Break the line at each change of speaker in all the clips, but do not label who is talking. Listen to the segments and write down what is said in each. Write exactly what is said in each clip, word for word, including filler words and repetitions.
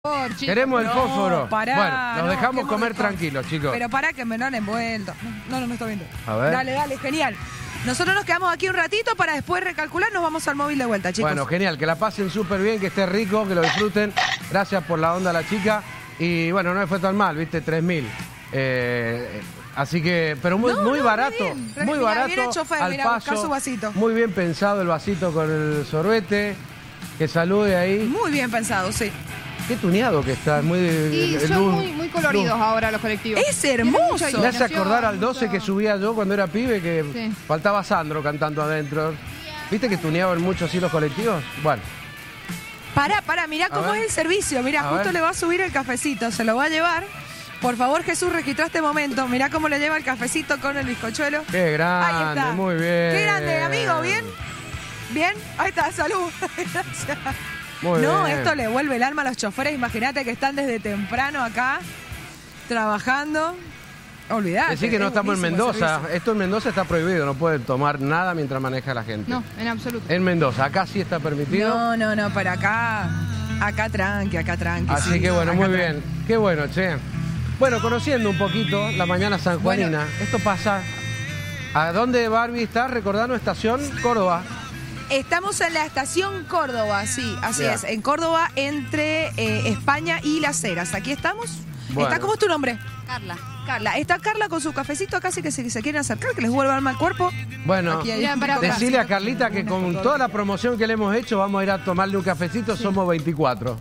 Favor, chicos,
Queremos el
no,
fósforo.
Pará,
bueno, nos
no,
dejamos comer
rico.
tranquilos, chicos.
Pero pará que me lo han envuelto. No, no me estoy viendo.
A ver.
Dale, dale, genial. Nosotros nos quedamos aquí un ratito para después recalcular, nos vamos al móvil de vuelta, chicos.
Bueno, genial, que la pasen súper bien, que esté rico, que lo disfruten. Gracias por la onda a la chica. Y bueno, no me fue tan mal, viste, tres mil. Eh, así que, pero muy,
No,
muy
no,
barato,
bien.
muy
Mirá,
barato.
viene el chofer,
al
mirá, a buscar
paso,
su vasito.
Muy bien pensado el vasito con el sorbete. Que salude ahí.
Muy bien pensado, sí.
Qué tuneado que está, muy...
Y
el-
son
luz-
muy, muy coloridos
luz.
ahora los colectivos.
Es hermoso.
Me hace acordar al doce
mucho-
que subía yo cuando era pibe, que
Sí.
faltaba Sandro cantando adentro. ¿Viste que tuneaban mucho así los colectivos? Bueno,
Pará, pará, mirá cómo
ver.
es el servicio. Mirá,
A
justo
ver.
le va a subir el cafecito, se lo va a llevar. Por favor, Jesús, registró este momento. Mirá cómo le lleva el cafecito con el bizcochuelo.
qué
Ahí
grande,
está.
muy bien.
Qué grande, amigo, ¿bien? ¿Bien? Ahí está, salud. Gracias.
Muy
No,
bien.
esto le vuelve el alma a los choferes. Imagínate que están desde temprano acá, trabajando. Olvidate.
Decir que no
es
estamos en
buenísimo el
Mendoza.
servicio.
Esto en Mendoza está prohibido, no pueden tomar nada mientras maneja la gente.
No, en absoluto.
En Mendoza, acá sí está permitido.
No, no, no, para acá, acá tranqui, acá tranqui.
Así
sí,
que bueno,
acá
muy
tranqui.
bien. Qué bueno, che. Bueno, conociendo un poquito la mañana sanjuanina, esto pasa... ¿A dónde Barbie está? Recordando estación Córdoba.
Estamos en la estación Córdoba, sí, así
Bien.
es. En Córdoba, entre eh, España y Las Heras. Aquí estamos.
Bueno.
Está, ¿cómo es tu nombre?
Carla.
Carla. Está Carla con su cafecito acá, así que si se quieren acercar, que les vuelva alma al cuerpo.
Bueno,
Aquí hay
Mira,
un
pará,
rico
decirle a
cafecito.
Carlita que con toda la promoción que le hemos hecho vamos a ir a tomarle un cafecito, somos veinticuatro.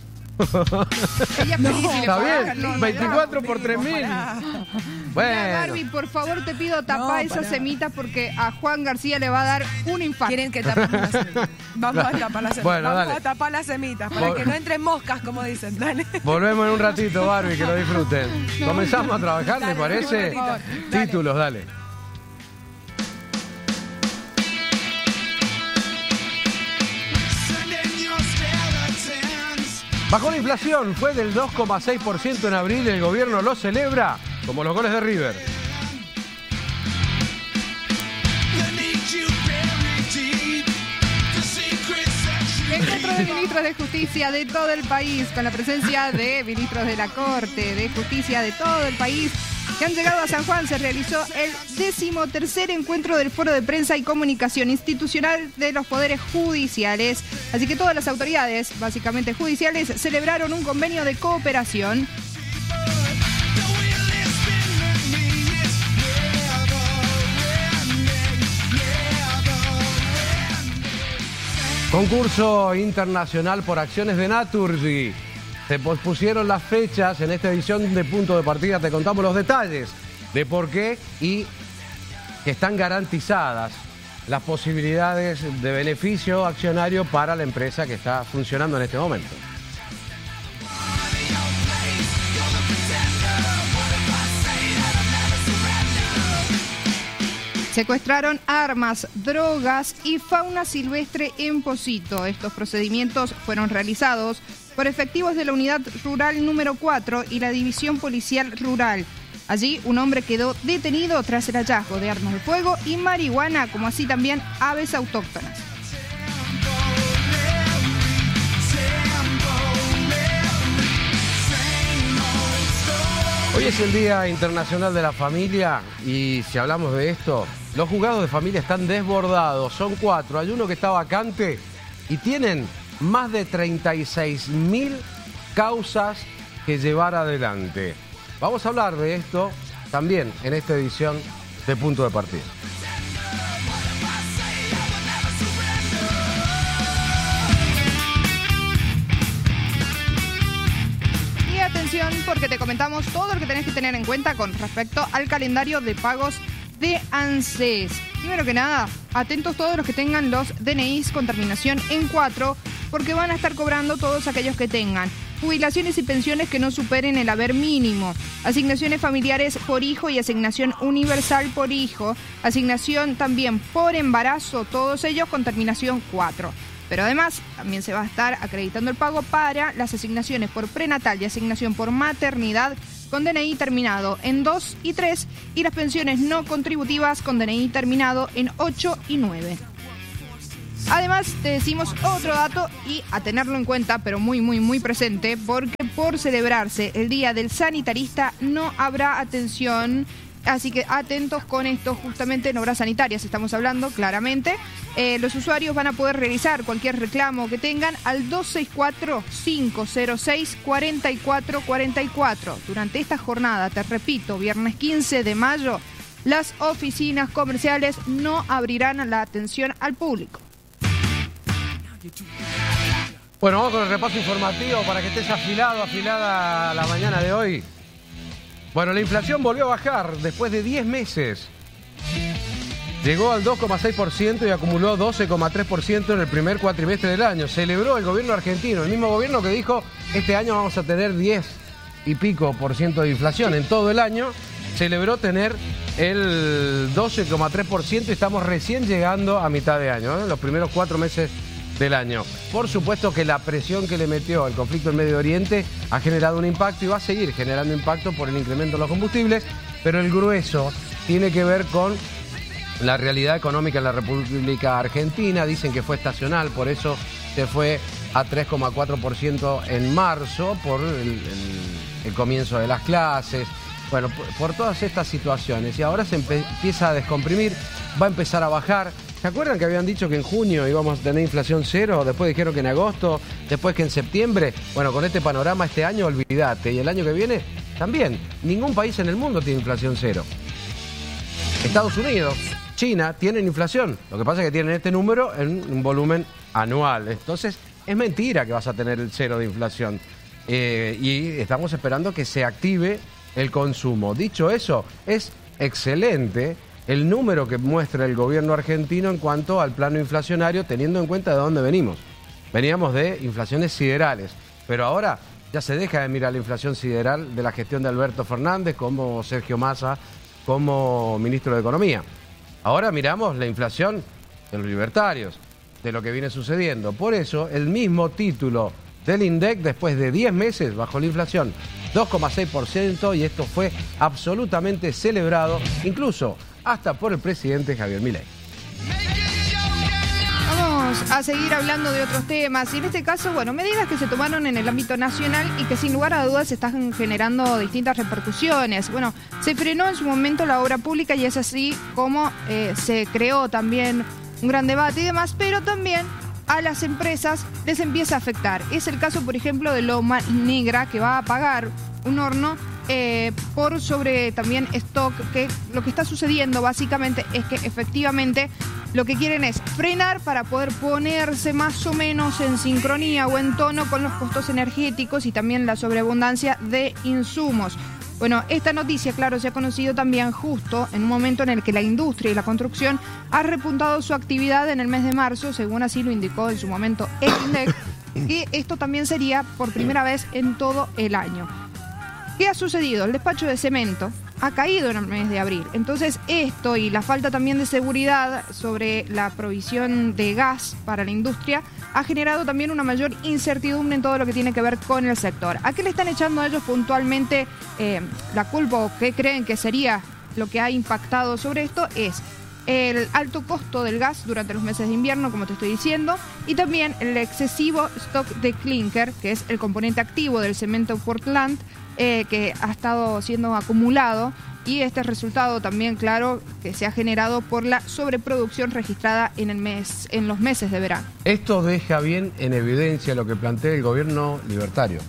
Ella es feliz y le
¿Está
paga,
bien?
Carlita.
veinticuatro por tres mil.
Pará.
Bueno.
Mira, Barbie, por favor te pido tapar
No,
esas
pará.
semitas porque a Juan García le va a dar un infarto.
Quieren que tapemos las semitas. Vamos a tapar las semitas.
Bueno,
Vamos
dale.
a tapar las semitas para
Vol-
que no entren moscas, como dicen. Dale.
Volvemos en un ratito, Barbie, que lo disfruten. Comenzamos a trabajar, ¿les
Dale,
parece?
un ratito. Dale.
Títulos, dale. Bajó la inflación, fue del dos coma seis por ciento en abril, el gobierno lo celebra como los goles de River.
Encuentro de ministros de justicia de todo el país, con la presencia de ministros de la Corte de Justicia de todo el país, que han llegado a San Juan. Se realizó el decimotercer encuentro del Foro de Prensa y Comunicación Institucional de los Poderes Judiciales. Así que todas las autoridades, básicamente judiciales, celebraron un convenio de cooperación.
Concurso internacional por acciones de Naturgy. Se pospusieron las fechas en esta edición de Punto de Partida. Te contamos los detalles de por qué y que están garantizadas las posibilidades de beneficio accionario para la empresa que está funcionando en este momento.
Secuestraron armas, drogas y fauna silvestre en Pocito. Estos procedimientos fueron realizados por efectivos de la Unidad Rural número cuatro y la División Policial Rural. Allí, un hombre quedó detenido tras el hallazgo de armas de fuego y marihuana, como así también aves autóctonas.
Hoy es el Día Internacional de la Familia y si hablamos de esto, los juzgados de familia están desbordados. Son cuatro, hay uno que está vacante y tienen más de treinta y seis mil causas que llevar adelante. Vamos a hablar de esto también en esta edición de Punto de Partida.
Y atención, porque te comentamos todo lo que tenés que tener en cuenta con respecto al calendario de pagos de ANSES. Primero que nada, atentos todos los que tengan los D N Is con terminación en cuatro, porque van a estar cobrando todos aquellos que tengan jubilaciones y pensiones que no superen el haber mínimo, asignaciones familiares por hijo y asignación universal por hijo, asignación también por embarazo, todos ellos con terminación cuatro. Pero además, también se va a estar acreditando el pago para las asignaciones por prenatal y asignación por maternidad con D N I terminado en dos y tres y las pensiones no contributivas con D N I terminado en ocho y nueve. Además, te decimos otro dato y a tenerlo en cuenta, pero muy, muy, muy presente, porque por celebrarse el Día del Sanitarista no habrá atención. Así que atentos con esto, justamente en obras sanitarias estamos hablando claramente. Eh, los usuarios van a poder realizar cualquier reclamo que tengan al dos seis cuatro, cinco cero seis, cuatro cuatro cuatro cuatro. Durante esta jornada, te repito, viernes quince de mayo, las oficinas comerciales no abrirán la atención al público.
Bueno, vamos con el repaso informativo para que estés afilado, afilada la mañana de hoy. Bueno, la inflación volvió a bajar después de diez meses. Llegó al dos coma seis por ciento y acumuló doce coma tres por ciento en el primer cuatrimestre del año. Celebró el gobierno argentino, el mismo gobierno que dijo este año vamos a tener diez y pico por ciento de inflación en todo el año. Celebró tener el doce coma tres por ciento y estamos recién llegando a mitad de año, ¿eh? Los primeros cuatro meses del año. Por supuesto que la presión que le metió el conflicto en Medio Oriente ha generado un impacto y va a seguir generando impacto por el incremento de los combustibles, pero el grueso tiene que ver con la realidad económica en la República Argentina. Dicen que fue estacional, por eso se fue a tres coma cuatro por ciento en marzo, por el, el, el comienzo de las clases, bueno, por, por todas estas situaciones. Y ahora se empe- empieza a descomprimir, va a empezar a bajar. ¿Se acuerdan que habían dicho que en junio íbamos a tener inflación cero? Después dijeron que en agosto, después que en septiembre. Bueno, con este panorama este año, olvídate. Y el año que viene, también. Ningún país en el mundo tiene inflación cero. Estados Unidos, China, tienen inflación. Lo que pasa es que tienen este número en un volumen anual. Entonces, es mentira que vas a tener el cero de inflación. Eh, y estamos esperando que se active el consumo. Dicho eso, es excelente el número que muestra el gobierno argentino en cuanto al plano inflacionario, teniendo en cuenta de dónde venimos. Veníamos de inflaciones siderales, pero ahora ya se deja de mirar la inflación sideral de la gestión de Alberto Fernández, como Sergio Massa, como ministro de Economía. Ahora miramos la inflación de los libertarios, de lo que viene sucediendo. Por eso, el mismo título del INDEC, después de diez meses, bajó la inflación dos coma seis por ciento, y esto fue absolutamente celebrado, incluso hasta por el presidente Javier Milei.
Vamos a seguir hablando de otros temas, y en este caso, bueno, medidas que se tomaron en el ámbito nacional y que sin lugar a dudas están generando distintas repercusiones. Bueno, se frenó en su momento la obra pública y es así como eh, se creó también un gran debate y demás, pero también a las empresas les empieza a afectar. Es el caso, por ejemplo, de Loma Negra, que va a pagar un horno eh, por sobre también stock, que lo que está sucediendo básicamente es que efectivamente lo que quieren es frenar para poder ponerse más o menos en sincronía o en tono con los costos energéticos y también la sobreabundancia de insumos. Bueno, esta noticia, claro, se ha conocido también justo en un momento en el que la industria y la construcción ha repuntado su actividad en el mes de marzo, según así lo indicó en su momento el INDEC, que esto también sería por primera vez en todo el año. ¿Qué ha sucedido? El despacho de cemento ha caído en el mes de abril. Entonces, esto y la falta también de seguridad sobre la provisión de gas para la industria ha generado también una mayor incertidumbre en todo lo que tiene que ver con el sector. ¿A qué le están echando a ellos puntualmente eh, la culpa o qué creen que sería lo que ha impactado sobre esto? Es el alto costo del gas durante los meses de invierno, como te estoy diciendo, y también el excesivo stock de clinker, que es el componente activo del cemento Portland, eh, que ha estado siendo acumulado, y este resultado también, claro, que se ha generado por la sobreproducción registrada en el mes, en los meses de verano.
Esto deja bien en evidencia lo que plantea el gobierno libertario.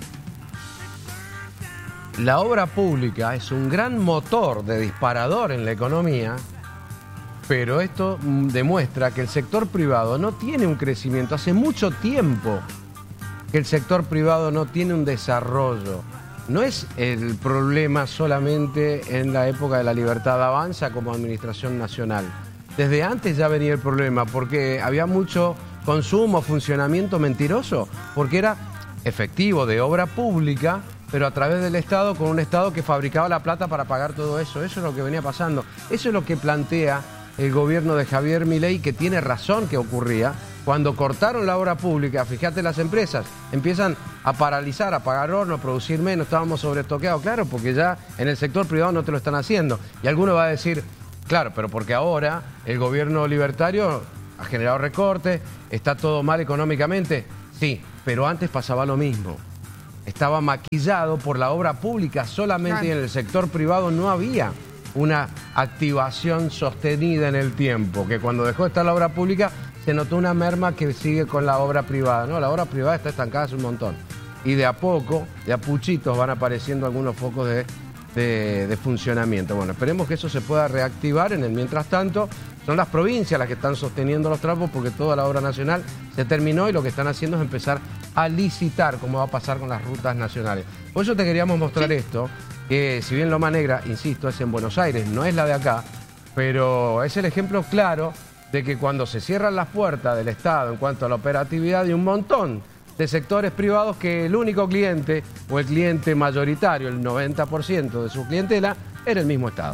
La obra pública es un gran motor de disparador en la economía, pero esto demuestra que el sector privado no tiene un crecimiento. Hace mucho tiempo que el sector privado no tiene un desarrollo. No es el problema solamente en la época de la Libertad Avanza como administración nacional. Desde antes ya venía el problema, porque había mucho consumo, funcionamiento mentiroso, porque era efectivo de obra pública, pero a través del Estado, con un Estado que fabricaba la plata para pagar todo eso. Eso es lo que venía pasando. Eso es lo que plantea el gobierno de Javier Milei, que tiene razón que ocurría. Cuando cortaron la obra pública, fíjate, las empresas empiezan a paralizar, a pagar horno, a producir menos, estábamos sobreestoqueados, claro, porque ya en el sector privado no te lo están haciendo. Y alguno va a decir, claro, pero porque ahora el gobierno libertario ha generado recortes, está todo mal económicamente, sí, pero antes pasaba lo mismo. Estaba maquillado por la obra pública solamente y en el sector privado no había una activación sostenida en el tiempo, que cuando dejó de estar la obra pública se notó una merma que sigue con la obra privada, ¿no? La obra privada está estancada hace un montón. Y de a poco, de a puchitos van apareciendo algunos focos de, de, de funcionamiento. Bueno, esperemos que eso se pueda reactivar. En el mientras tanto, son las provincias las que están sosteniendo los trapos porque toda la obra nacional se terminó y lo que están haciendo es empezar a licitar, como va a pasar con las rutas nacionales. Por eso te queríamos mostrar sí. esto, que si bien Loma Negra, insisto, es en Buenos Aires, no es la de acá, pero es el ejemplo claro de que cuando se cierran las puertas del Estado en cuanto a la operatividad de un montón de sectores privados, que el único cliente o el cliente mayoritario, el noventa por ciento de su clientela, era el mismo Estado.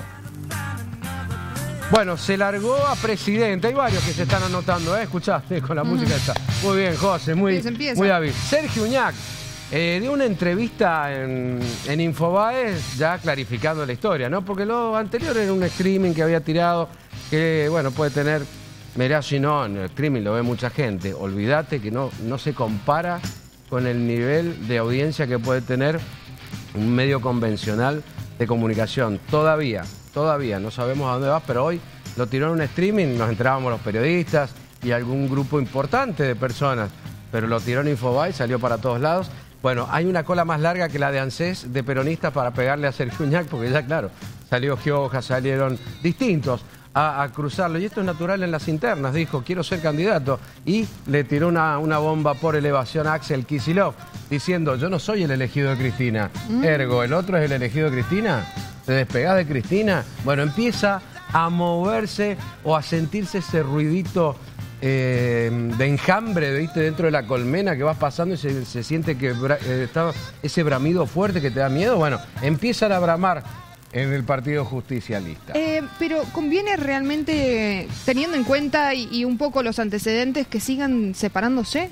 Bueno, se largó a presidente. Hay varios que se están anotando, ¿eh? ¿Escuchaste? Con la uh-huh. música esta. Muy bien, José, muy, muy hábil. Sergio Uñac eh, dio una entrevista en, en Infobae ya clarificando la historia, ¿no? Porque lo anterior era un streaming que había tirado que, bueno, puede tener... Mirá, si no, en el streaming lo ve mucha gente. Olvídate que no, no se compara con el nivel de audiencia que puede tener un medio convencional de comunicación. Todavía, todavía, no sabemos a dónde va, pero hoy lo tiró en un streaming, nos enterábamos los periodistas y algún grupo importante de personas, pero lo tiró en Infobae, salió para todos lados. Bueno, hay una cola más larga que la de ANSES de peronistas para pegarle a Sergio Uñac, porque ya, claro, salió Gioja, salieron distintos. A, a cruzarlo, y esto es natural en las internas, dijo, quiero ser candidato, y le tiró una, una bomba por elevación a Axel Kicillof, diciendo, yo no soy el elegido de Cristina, mm. ergo, el otro es el elegido de Cristina, te despegás de Cristina. Bueno, empieza a moverse o a sentirse ese ruidito eh, de enjambre, ¿viste? Dentro de la colmena que vas pasando y se, se siente que eh, está ese bramido fuerte que te da miedo. Bueno, empiezan a bramar en el Partido Justicialista.
Eh, pero ¿conviene realmente, teniendo en cuenta y, y un poco los antecedentes, que sigan separándose?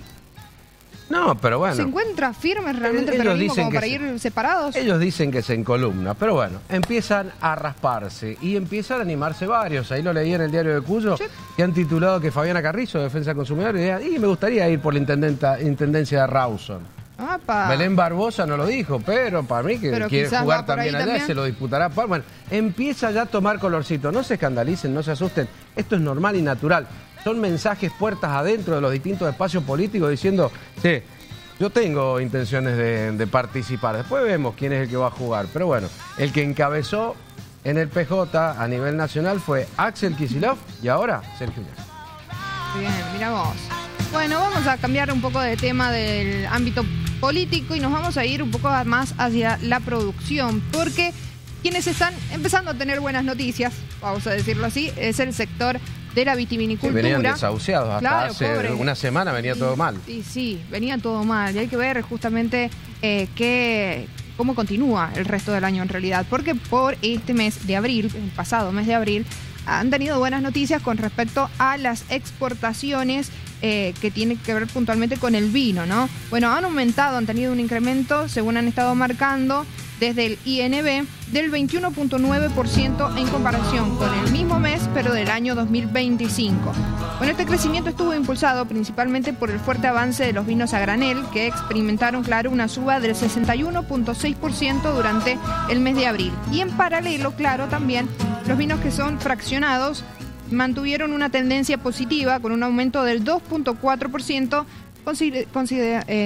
No, pero bueno.
¿Se encuentra firme realmente el peronismo como para se, ir separados?
Ellos dicen que se encolumna, pero bueno, empiezan a rasparse y empiezan a animarse varios. Ahí lo leí en el diario de Cuyo, sí. que han titulado que Fabiana Carrizo, de Defensa del Consumidor, y me gustaría ir por la intendenta, intendencia de Rawson. Apa. Belén Barbosa no lo dijo, pero para mí que pero quiere jugar también allá, también. Se lo disputará. Bueno, empieza ya a tomar colorcito. No se escandalicen, no se asusten. Esto es normal y natural. Son mensajes puertas adentro de los distintos espacios políticos diciendo, sí, yo tengo intenciones de, de participar. Después vemos quién es el que va a jugar. Pero bueno, el que encabezó en el P J a nivel nacional fue Axel Kicillof y ahora Sergio Uñac.
Bien, mira vos. Bueno, vamos a cambiar un poco de tema del ámbito político y nos vamos a ir un poco más hacia la producción, porque quienes están empezando a tener buenas noticias, vamos a decirlo así, es el sector de la vitivinicultura.
Que venían desahuciados, hasta claro, hace pobre. una semana venía
y,
todo mal.
Y sí, venía todo mal, y hay que ver justamente eh, qué, cómo continúa el resto del año en realidad, porque por este mes de abril, el pasado mes de abril, han tenido buenas noticias con respecto a las exportaciones eh, que tienen que ver puntualmente con el vino, ¿no? Bueno, han aumentado, han tenido un incremento, según han estado marcando desde el I N B, del veintiuno punto nueve por ciento en comparación con el mismo mes, pero del año dos mil veinticinco. Bueno, este crecimiento estuvo impulsado principalmente por el fuerte avance de los vinos a granel, que experimentaron, claro, una suba del sesenta y uno punto seis por ciento durante el mes de abril. Y en paralelo, claro, también los vinos que son fraccionados mantuvieron una tendencia positiva con un aumento del dos punto cuatro por ciento, consider, consider, eh,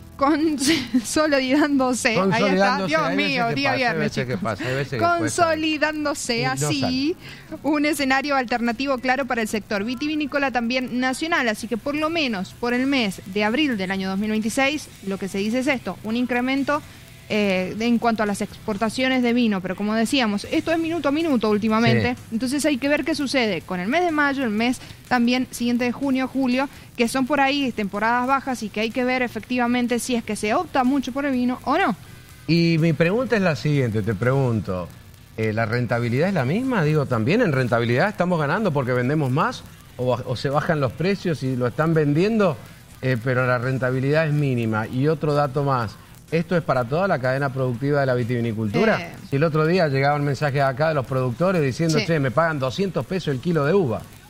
consolidándose.
consolidándose.
Ahí está, Dios mío, día viernes. Consolidándose así un escenario alternativo claro para el sector vitivinícola también nacional. Así que por lo menos por el mes de abril del año dos mil veintiséis, lo que se dice es esto, un incremento Eh, en cuanto a las exportaciones de vino, pero como decíamos, esto es minuto a minuto últimamente, sí. Entonces hay que ver qué sucede con el mes de mayo, el mes también siguiente de junio, julio, que son por ahí temporadas bajas y que hay que ver efectivamente si es que se opta mucho por el vino o no.
Y mi pregunta es la siguiente, te pregunto, eh, ¿la rentabilidad es la misma? Digo, ¿también en rentabilidad estamos ganando porque vendemos más o, o se bajan los precios y lo están vendiendo, eh, pero la rentabilidad es mínima? Y otro dato más, ¿esto es para toda la cadena productiva de la vitivinicultura? Eh. Si el otro día llegaban mensajes acá de los productores diciendo, sí. che, me pagan doscientos pesos el kilo de uva.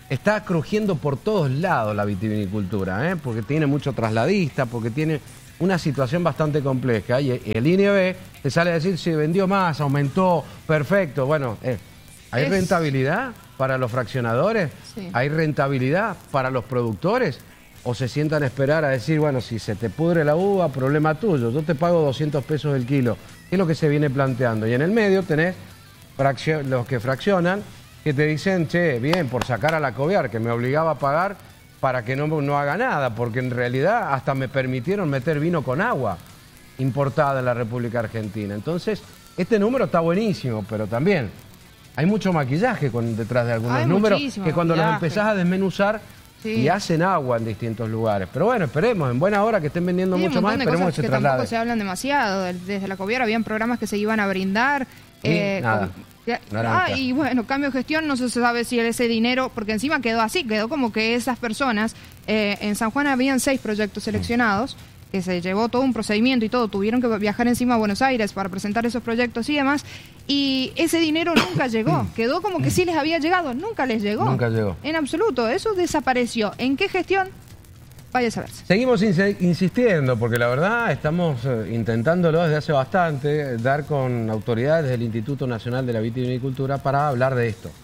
está crujiendo por todos lados la vitivinicultura, ¿eh? Porque tiene mucho trasladista, porque tiene una situación bastante compleja. Y el I N E B te sale a decir si vendió más, aumentó, perfecto. Bueno, eh, ¿hay es... rentabilidad para los fraccionadores? Sí. ¿Hay rentabilidad para los productores? ¿O se sientan a esperar a decir, bueno, si se te pudre la uva, problema tuyo, yo te pago doscientos pesos el kilo? ¿Qué es lo que se viene planteando? Y en el medio tenés los que fraccionan, que te dicen, che, bien, por sacar a la Coviar, que me obligaba a pagar para que no, no haga nada, porque en realidad hasta me permitieron meter vino con agua importada en la República Argentina. Entonces, este número está buenísimo, pero también hay mucho maquillaje con, detrás de algunos hay números que cuando maquillaje. los empezás a desmenuzar, sí. y hacen agua en distintos lugares. Pero bueno, esperemos, en buena hora que estén vendiendo sí, mucho más, esperemos que se
que
traslade.
Tampoco se hablan demasiado. Desde la Coviar habían programas que se iban a brindar. Eh,
nada.
Con, ah, y bueno, cambio de gestión, no se sabe si ese dinero, porque encima quedó así, quedó como que esas personas, eh, en San Juan habían seis proyectos seleccionados, que se llevó todo un procedimiento y todo, tuvieron que viajar encima a Buenos Aires para presentar esos proyectos y demás, y ese dinero nunca llegó, quedó como que sí les había llegado, nunca les llegó.
Nunca llegó.
En absoluto, eso desapareció. ¿En qué gestión? Vaya a saberse.
Seguimos insistiendo, porque la verdad estamos intentándolo desde hace bastante, dar con autoridades del Instituto Nacional de la Vitivinicultura para hablar de esto.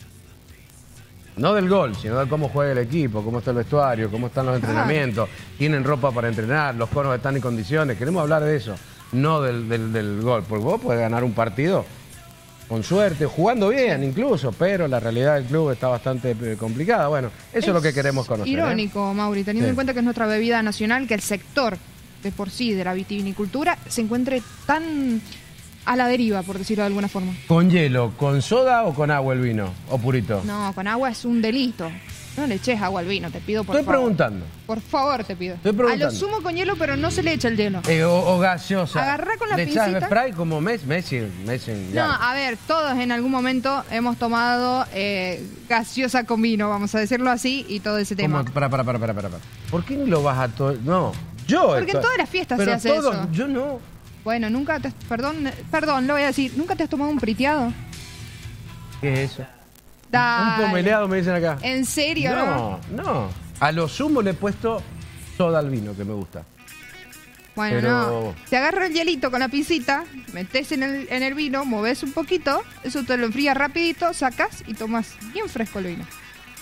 No del gol, sino de cómo juega el equipo, cómo está el vestuario, cómo están los entrenamientos, tienen ropa para entrenar, los conos están en condiciones. Queremos hablar de eso, no del, del, del gol, porque vos podés ganar un partido con suerte, jugando bien incluso, pero la realidad del club está bastante complicada. Bueno, eso es, es lo que queremos conocer.
Irónico, ¿eh? Mauri, teniendo sí. en cuenta que es nuestra bebida nacional, que el sector de por sí de la vitivinicultura se encuentre tan a la deriva, por decirlo de alguna forma.
¿Con hielo, con soda o con agua el vino? ¿O purito?
No, con agua es un delito. No le eches agua al vino, te pido por
Estoy
favor.
Estoy preguntando.
Por favor, te pido.
Estoy preguntando.
A lo sumo con hielo, pero no se le echa el hielo.
Eh, o, o gaseosa.
Agarrá con la
¿Le
pincita.
echás spray como Messi? Messi, Messi
no, a ver, todos en algún momento hemos tomado eh, gaseosa con vino, vamos a decirlo así, y todo ese tema.
Para, para, para, para, para. ¿Por qué lo vas a todo? No, yo.
Porque en todas las fiestas
pero
se hace
todo,
eso.
Yo no.
Bueno, nunca te... Perdón, perdón, lo voy a decir. ¿Nunca te has tomado un priteado?
¿Qué es eso?
Dale.
Un pomeleado me dicen acá.
¿En serio?
No, no. A lo sumo le he puesto soda al vino, que me gusta.
Bueno,
Pero...
no. Te agarra el hielito con la pincita, metes en el, en el vino, moves un poquito, eso te lo enfrías rapidito, sacas y tomas bien fresco el vino.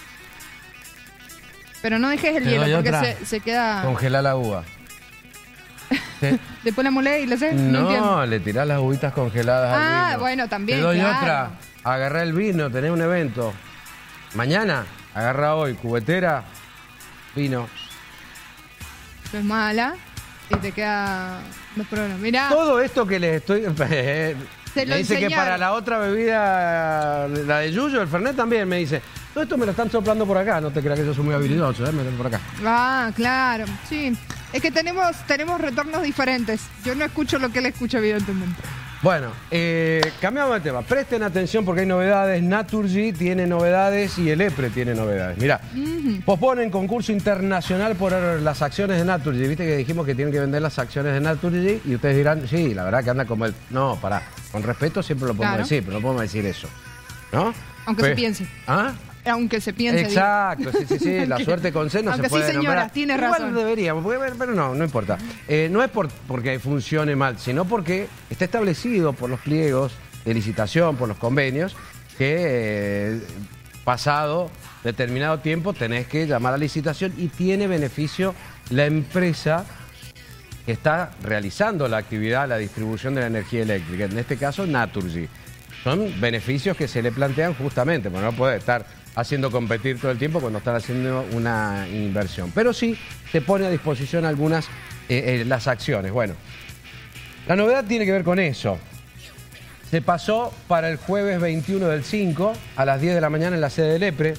Pero no dejes el
Te
hielo porque
otra.
se, se queda...
Congelar la uva. ¿Sí?
Después la molé y la sé.
No,
no
le tirás las uvitas congeladas
ah,
al vino.
bueno, también,
Te doy
claro.
otra. Agarrá el vino, tenés un evento. Mañana, agarra hoy, cubetera, vino.
No es mala y te queda los problemas. Mirá.
Todo esto que les estoy...
Se
me
lo
dice
enseñaron.
que para la otra bebida, la de Yuyo, el Fernet también, me dice, todo esto me lo están soplando por acá, no te creas que yo soy muy habilidoso, ¿eh? Me lo por acá.
Ah, claro, sí. Es que tenemos, tenemos retornos diferentes. Yo no escucho lo que él escucha, evidentemente.
Bueno, eh, cambiamos de tema. Presten atención porque hay novedades. Naturgy tiene novedades y el EPRE tiene novedades. Mirá, uh-huh. posponen concurso internacional por las acciones de Naturgy. Viste que dijimos que tienen que vender las acciones de Naturgy y ustedes dirán, sí, la verdad que anda como el... No, pará, con respeto siempre lo podemos
claro.
decir, pero no podemos decir eso, ¿no?
Aunque
Pe
se piense.
¿Ah?
Aunque se piense.
Exacto, sí, sí, sí, la suerte con C no
Aunque
se puede
sí, señora,
nombrar.
tiene
Igual
razón.
deberíamos, pero no, no importa. Eh, no es por, porque funcione mal, sino porque está establecido por los pliegos de licitación, por los convenios, que eh, pasado determinado tiempo tenés que llamar a licitación y tiene beneficio la empresa que está realizando la actividad, la distribución de la energía eléctrica, en este caso Naturgy. Son beneficios que se le plantean justamente, porque no puede estar haciendo competir todo el tiempo cuando están haciendo una inversión. Pero sí se pone a disposición algunas eh, eh, las acciones. Bueno, la novedad tiene que ver con eso. Se pasó para el jueves veintiuno del cinco a las diez de la mañana en la sede del EPRE.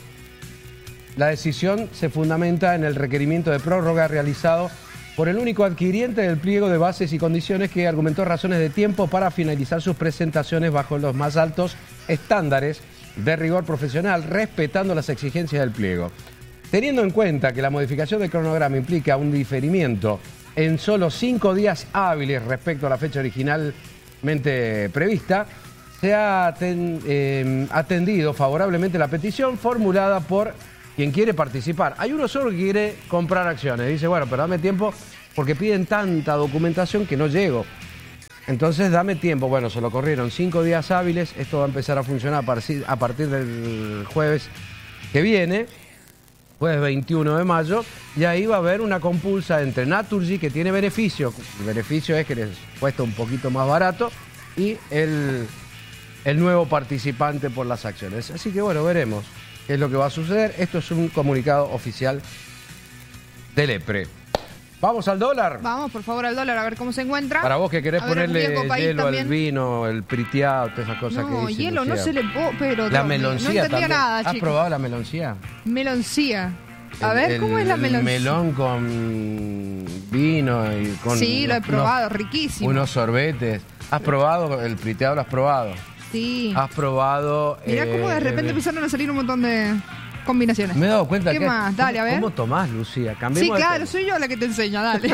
La decisión se fundamenta en el requerimiento de prórroga realizado por el único adquiriente del pliego de bases y condiciones que argumentó razones de tiempo para finalizar sus presentaciones bajo los más altos estándares de rigor profesional, respetando las exigencias del pliego. Teniendo en cuenta que la modificación del cronograma implica un diferimiento en solo cinco días hábiles respecto a la fecha originalmente prevista, se ha aten, eh, atendido favorablemente la petición formulada por quien quiere participar. Hay uno solo que quiere comprar acciones. Dice, bueno, pero dame tiempo porque piden tanta documentación que no llego. Entonces, dame tiempo. Bueno, se lo corrieron cinco días hábiles. Esto va a empezar a funcionar a partir del jueves que viene, jueves veintiuno de mayo, y ahí va a haber una compulsa entre Naturgy, que tiene beneficio. El beneficio es que les cuesta un poquito más barato, y el, el nuevo participante por las acciones. Así que, bueno, veremos qué es lo que va a suceder. Esto es un comunicado oficial del EPRE. ¿Vamos al dólar?
Vamos, por favor, al dólar, a ver cómo se encuentra.
Para vos que querés
A ver,
ponerle
el riesgo país
hielo
también.
al vino, el priteado, todas esas cosas
No,
que dicen.
hielo no
Lucía.
se le puede, pero...
La
Dios mío,
meloncía
no entendía
también.
nada,
¿Has
chicos.
probado la meloncía?
Meloncía. A
El-
ver, ¿cómo
el-
es la
el
meloncía?
melón con vino y con...
Sí, lo he
unos-
probado, riquísimo.
Unos sorbetes. ¿Has probado el priteado? ¿Lo has probado?
Sí.
¿Has probado...?
Mirá
eh,
cómo de repente
eh,
empezaron a salir un montón de combinaciones.
Me he dado cuenta
¿Qué
que...
más? Dale,
¿cómo,
a ver.
¿Cómo tomás, Lucía?
Sí,
Cambiemos de
claro,
tema.
soy yo la que te enseña, dale.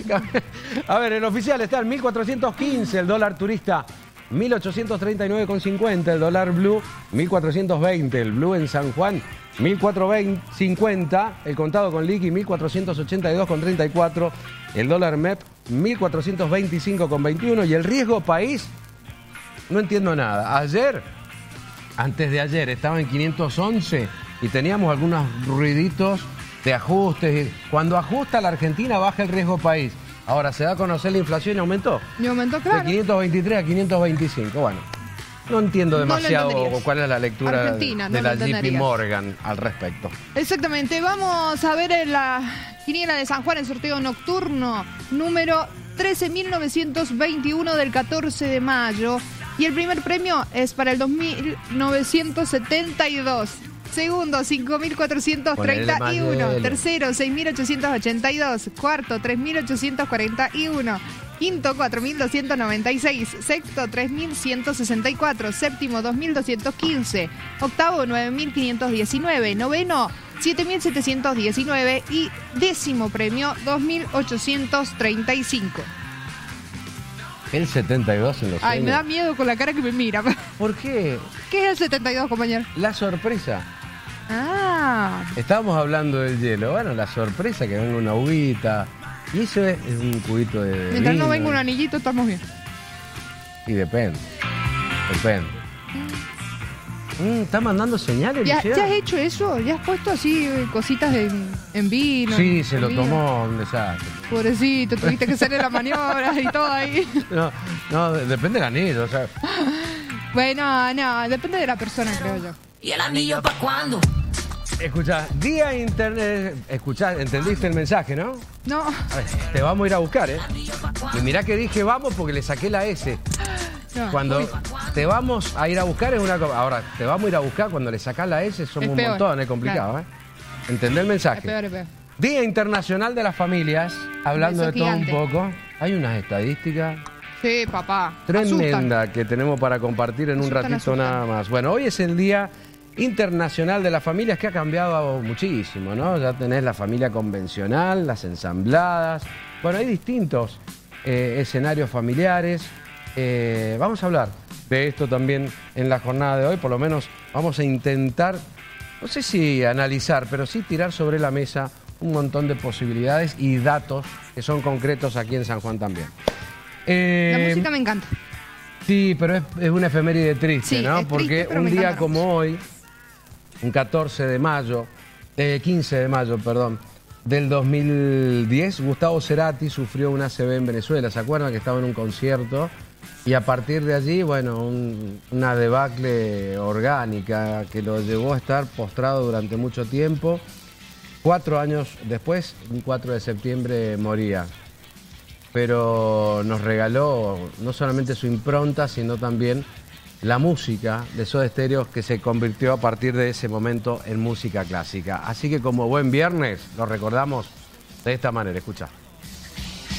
A ver, el oficial está en mil cuatrocientos quince, el dólar turista mil ochocientos treinta y nueve con cincuenta, el dólar blue mil cuatrocientos veinte, el blue en San Juan mil cuatrocientos cincuenta, el contado con liqui mil cuatrocientos ochenta y dos con treinta y cuatro, el dólar M E P mil cuatrocientos veinticinco con veintiuno y el riesgo país, no entiendo nada. Ayer, antes de ayer, estaba en quinientos once y teníamos algunos ruiditos de ajustes. Cuando ajusta la Argentina baja el riesgo país. Ahora se da a conocer la inflación y aumentó.
Me aumentó,
De
claro.
quinientos veintitrés a quinientos veinticinco. Bueno, no entiendo
No lo
demasiado
entenderías.
cuál es la lectura
Argentina,
de
no
la
lo
J P
entenderías.
Morgan al respecto.
Exactamente, vamos a ver en la quiniela de San Juan, el sorteo nocturno número trece mil novecientos veintiuno del catorce de mayo. Y el primer premio es para el dos mil novecientos setenta y dos. Segundo, cinco mil cuatrocientos treinta y uno.
Ponele,
Tercero, seis mil ochocientos ochenta y dos. Cuarto, tres mil ochocientos cuarenta y uno. Quinto, cuatro mil doscientos noventa y seis. Sexto, tres mil ciento sesenta y cuatro. Séptimo, dos mil doscientos quince. Octavo, nueve mil quinientos diecinueve. Noveno, siete mil setecientos diecinueve. Y décimo premio, dos mil ochocientos treinta y cinco.
El setenta y dos en los
Ay, me da
sueños.
miedo con la cara que me mira.
¿Por qué?
¿Qué es el setenta y dos, compañero?
La sorpresa.
Ah,
Estábamos hablando del hielo. Bueno, la sorpresa que venga una agüita. Y eso es, es un cubito de
mientras no
vino.
venga un anillito, estamos bien.
Y depende. Depende. Mm, ¿Está mandando señales,
¿Ya,
Lucía?
¿Ya has hecho eso? ¿Ya has puesto así eh, cositas en, en vino?
Sí,
en
se lo
comida?
tomó un desastre.
Pobrecito, tuviste que hacerle las maniobras y todo ahí.
No, no, depende del anillo, o sea.
Bueno, no, depende de la persona, creo yo.
¿Y el anillo pa' cuándo?
Escuchá, día internet. Escuchá, ¿entendiste el mensaje, no?
No,
A ver, te vamos a ir a buscar, ¿eh? Y mirá que dije vamos porque le saqué la S.
no.
Cuando te vamos a ir a buscar es una cosa. Ahora, te vamos a ir a buscar cuando le sacás la S somos
Es
un
peor,
montón, es complicado,
claro.
¿eh? ¿Entendés el
Es
mensaje?
peor, es peor.
Día Internacional de las Familias, hablando
Beso
de todo
gigante.
un poco. Hay unas estadísticas
Sí, papá.
tremenda
Asustan.
que tenemos para compartir en un
Asustan,
ratito
asustan.
nada más. Bueno, hoy es el Día Internacional de las Familias, que ha cambiado muchísimo, ¿no? Ya tenés la familia convencional, las ensambladas. Bueno, hay distintos eh, escenarios familiares. Eh, vamos a hablar de esto también en la jornada de hoy. Por lo menos vamos a intentar, no sé si analizar, pero sí tirar sobre la mesa un montón de posibilidades y datos que son concretos aquí en San Juan también. Eh,
La música me encanta.
Sí, pero es, es una efeméride triste,
Sí,
¿no?
es
Porque
triste, pero
un
me
día
encanta.
como hoy, un catorce de mayo, eh, quince de mayo, perdón, del dos mil diez, Gustavo Cerati sufrió una A C V en Venezuela. ¿Se acuerdan que estaba en un concierto? Y a partir de allí, bueno, un- una debacle orgánica que lo llevó a estar postrado durante mucho tiempo. Cuatro años después, un cuatro de septiembre, moría. Pero nos regaló no solamente su impronta, sino también la música de Soda Stereo, que se convirtió a partir de ese momento en música clásica. Así que como buen viernes, lo recordamos de esta manera. Escucha.